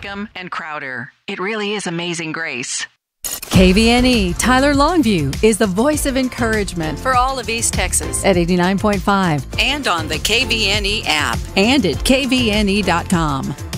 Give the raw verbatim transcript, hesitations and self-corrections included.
Brigham, and Crowder. It really is amazing grace. K V N E Tyler Longview is the voice of encouragement for all of East Texas at eighty-nine point five and on the K V N E app and at K V N E dot com.